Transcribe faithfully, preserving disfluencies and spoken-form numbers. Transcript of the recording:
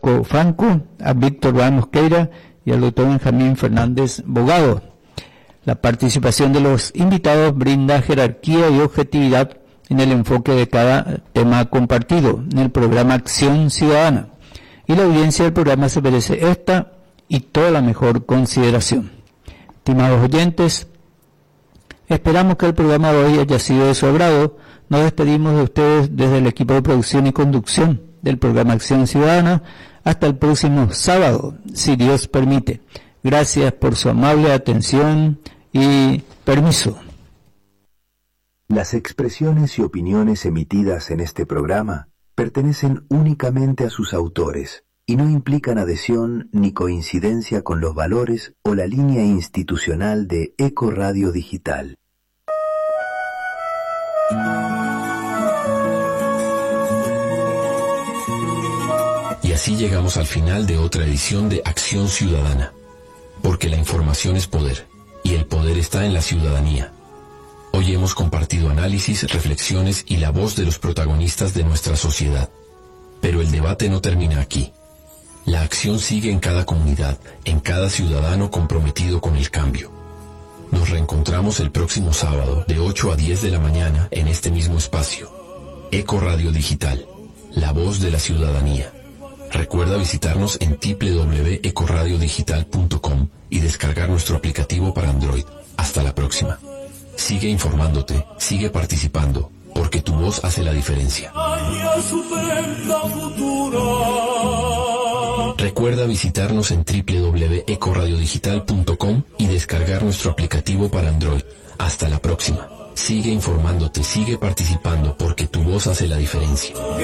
Bosco Franco, a Víctor Van Mosqueira y al doctor Benjamín Fernández Bogado. La participación de los invitados brinda jerarquía y objetividad en el enfoque de cada tema compartido en el programa Acción Ciudadana, y la audiencia del programa se merece esta y toda la mejor consideración. Estimados oyentes, esperamos que el programa de hoy haya sido de su agrado. Nos despedimos de ustedes desde el equipo de producción y conducción del programa Acción Ciudadana. Hasta el próximo sábado, si Dios permite. Gracias por su amable atención y permiso. Las expresiones y opiniones emitidas en este programa pertenecen únicamente a sus autores y no implican adhesión ni coincidencia con los valores o la línea institucional de Eco Radio Digital. Y así llegamos al final de otra edición de Acción Ciudadana, porque la información es poder, y el poder está en la ciudadanía. Hoy hemos compartido análisis, reflexiones y la voz de los protagonistas de nuestra sociedad. Pero el debate no termina aquí. La acción sigue en cada comunidad, en cada ciudadano comprometido con el cambio. Nos reencontramos el próximo sábado de ocho a diez de la mañana en este mismo espacio. Eco Radio Digital, la voz de la ciudadanía. Recuerda visitarnos en doble u doble u doble u punto eco radio digital punto com y descargar nuestro aplicativo para Android. Hasta la próxima. Sigue informándote, sigue participando, porque tu voz hace la diferencia. Recuerda visitarnos en doble u doble u doble u punto eco radio digital punto com y descargar nuestro aplicativo para Android. Hasta la próxima. Sigue informándote, sigue participando, porque tu voz hace la diferencia.